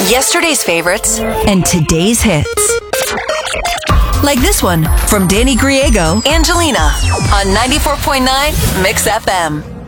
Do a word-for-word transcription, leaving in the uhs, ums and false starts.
Yesterday's favorites and today's hits. Like this one from Danny Griego, Angelina on ninety-four point nine Mix F M.